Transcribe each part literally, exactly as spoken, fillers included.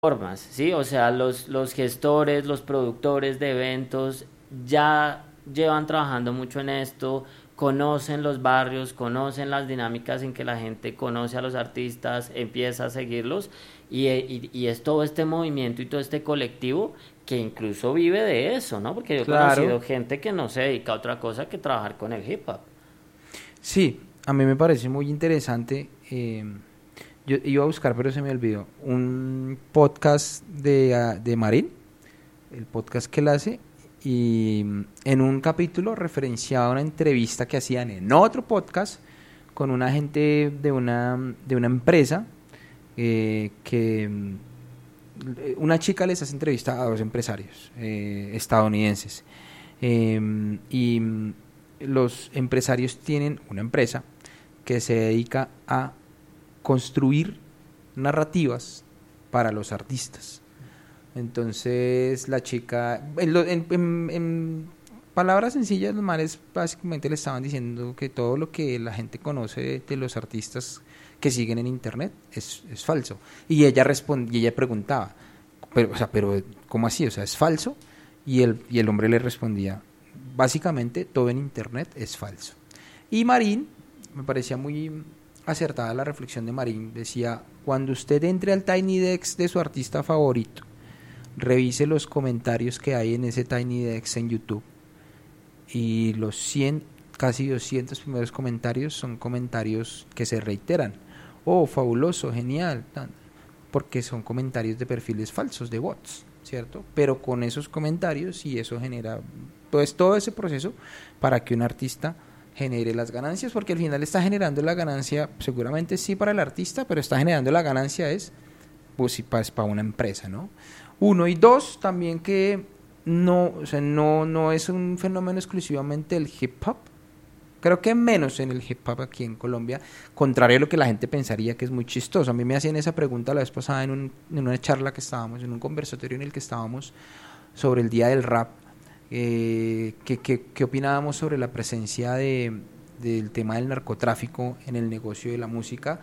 formas, ¿sí? O sea, los, los gestores, los productores de eventos ya llevan trabajando mucho en esto, conocen los barrios, conocen las dinámicas en que la gente conoce a los artistas, empieza a seguirlos y, y, y es todo este movimiento y todo este colectivo que incluso vive de eso, ¿no? Porque yo he Claro, conocido gente que no se dedica a otra cosa que trabajar con el hip hop. sí, a mí me parece muy interesante. eh, yo iba a buscar, pero se me olvidó, un podcast de, ah, de Marín, el podcast que él hace, y mm, en un capítulo referenciaba una entrevista que hacían en otro podcast con una gente de una, de una empresa eh, que mm, una chica les hace entrevista a dos empresarios eh, estadounidenses. Eh, y mm, los empresarios tienen una empresa que se dedica a construir narrativas para los artistas. Entonces la chica, en, lo- en- en- en palabras sencillas, los males básicamente le estaban diciendo que todo lo que la gente conoce de, de los artistas que siguen en internet es, es falso. Y ella respondía, y ella preguntaba, pero, o sea, pero ¿cómo así? O sea, ¿es falso? Y el, y el hombre le respondía, básicamente todo en internet es falso. Y Marín, me parecía muy acertada la reflexión de Marín, decía, cuando usted entre al Tiny Desk de su artista favorito, revise los comentarios que hay en ese Tiny Desk en YouTube y los cien, casi doscientos primeros comentarios son comentarios que se reiteran. Oh, fabuloso, genial, tan, porque son comentarios de perfiles falsos, de bots, ¿cierto? Pero con esos comentarios y eso genera, pues todo ese proceso para que un artista genere las ganancias, porque al final está generando la ganancia, seguramente sí para el artista, pero está generando la ganancia es, pues sí, para, para una empresa, ¿no? Uno y dos, también que no, o sea, no, no es un fenómeno exclusivamente del hip hop. Creo que menos en el hip hop aquí en Colombia, contrario a lo que la gente pensaría que es muy chistoso. A mí me hacían esa pregunta la vez pasada en, un, en una charla que estábamos, en un conversatorio en el que estábamos sobre el Día del Rap, eh, que, que, que opinábamos sobre la presencia de, del tema del narcotráfico en el negocio de la música.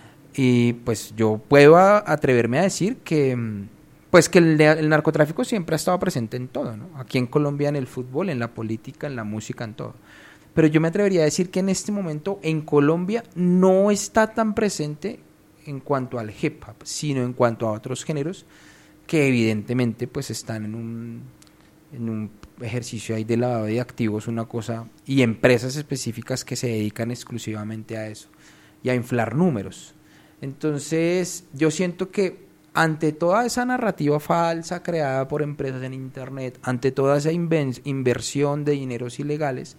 Y pues yo puedo atreverme a decir que pues que el, el narcotráfico siempre ha estado presente en todo, ¿no? Aquí en Colombia, en el fútbol, en la política, en la música, en todo. Pero yo me atrevería a decir que en este momento en Colombia no está tan presente en cuanto al hip hop, sino en cuanto a otros géneros que evidentemente pues están en un, en un ejercicio ahí de lavado de activos, una cosa, y empresas específicas que se dedican exclusivamente a eso y a inflar números. Entonces yo siento que ante toda esa narrativa falsa creada por empresas en internet, ante toda esa inven- inversión de dineros ilegales,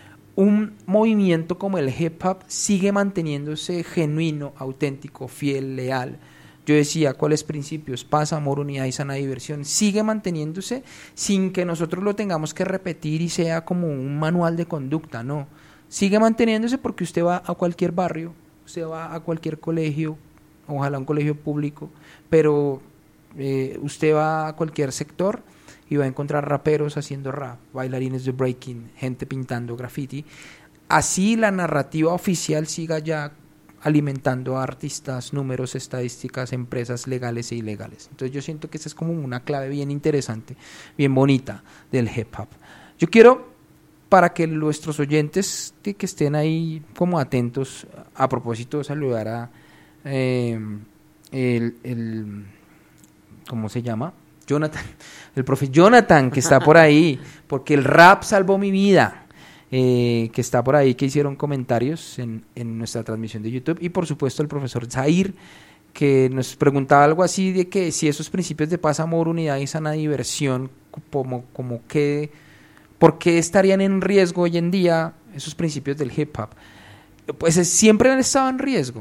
un movimiento como el hip hop sigue manteniéndose genuino, auténtico, fiel, leal. Yo decía, ¿cuáles principios? Paz, amor, unidad y sana diversión. Sigue manteniéndose sin que nosotros lo tengamos que repetir y sea como un manual de conducta, no. Sigue manteniéndose porque usted va a cualquier barrio, usted va a cualquier colegio, ojalá un colegio público, pero eh, usted va a cualquier sector y va a encontrar raperos haciendo rap, bailarines de breaking, gente pintando graffiti. Así la narrativa oficial siga ya alimentando a artistas, números, estadísticas, empresas legales e ilegales. Entonces yo siento que esa es como una clave bien interesante, bien bonita del hip hop. Yo quiero, para que nuestros oyentes que, que estén ahí como atentos, a propósito, saludar a eh, el, el, ¿cómo se llama? Jonathan, el profe Jonathan, que está por ahí, porque el rap salvó mi vida, eh, que está por ahí, que hicieron comentarios en, en nuestra transmisión de YouTube, y por supuesto el profesor Zair, que nos preguntaba algo así de que si esos principios de paz, amor, unidad y sana diversión, como, como que, ¿por qué estarían en riesgo hoy en día esos principios del hip hop? Pues siempre han estado en riesgo,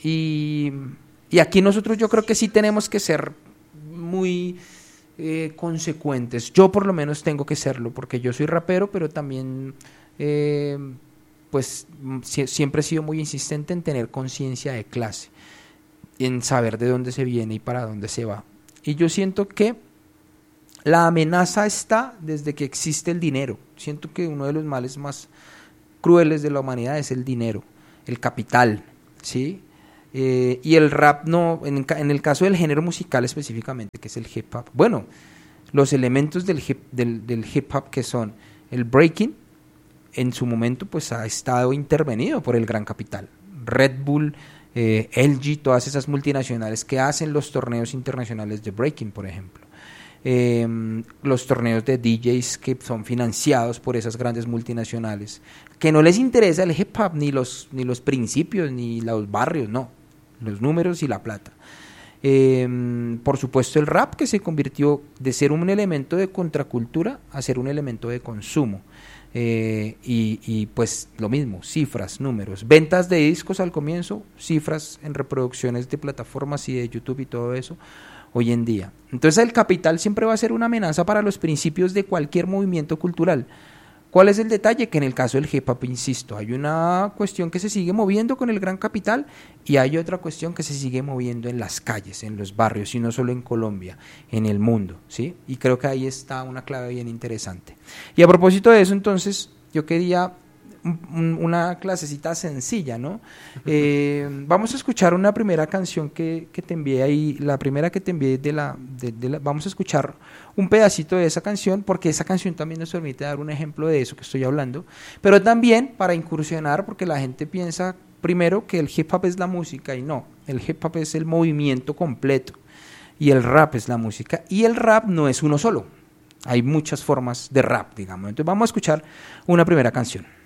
y, y aquí nosotros yo creo que sí tenemos que ser muy eh, consecuentes. Yo por lo menos tengo que serlo, porque yo soy rapero, pero también eh, pues si, siempre he sido muy insistente en tener conciencia de clase, en saber de dónde se viene y para dónde se va. Y yo siento que la amenaza está desde que existe el dinero. Siento que uno de los males más crueles de la humanidad es el dinero, el capital, ¿sí? Eh, y el rap no, en, en el caso del género musical específicamente, que es el hip hop, bueno, los elementos del hip, del, del hip hop que son el breaking, en su momento pues ha estado intervenido por el gran capital. Red Bull, eh, L G, todas esas multinacionales que hacen los torneos internacionales de breaking, por ejemplo. Eh, los torneos de D Js que son financiados por esas grandes multinacionales, que no les interesa el hip hop, ni los, ni los principios, ni los barrios, no, los números y la plata. Eh, por supuesto el rap, que se convirtió de ser un elemento de contracultura a ser un elemento de consumo. Eh, y, y pues lo mismo, cifras, números, ventas de discos al comienzo, cifras en reproducciones de plataformas y de YouTube y todo eso hoy en día. Entonces el capital siempre va a ser una amenaza para los principios de cualquier movimiento cultural. ¿Cuál es el detalle? Que en el caso del hip hop, insisto, hay una cuestión que se sigue moviendo con el gran capital y hay otra cuestión que se sigue moviendo en las calles, en los barrios, y no solo en Colombia, en el mundo, ¿sí? Y creo que ahí está una clave bien interesante. Y a propósito de eso, entonces, yo quería un, una clasecita sencilla, ¿no? Eh, vamos a escuchar una primera canción que, que te envié ahí, la primera que te envié de la, de, de la... Vamos a escuchar un pedacito de esa canción, porque esa canción también nos permite dar un ejemplo de eso que estoy hablando, pero también para incursionar, porque la gente piensa primero que el hip hop es la música, y no, el hip hop es el movimiento completo, y el rap es la música, y el rap no es uno solo, hay muchas formas de rap, digamos. Entonces vamos a escuchar una primera canción.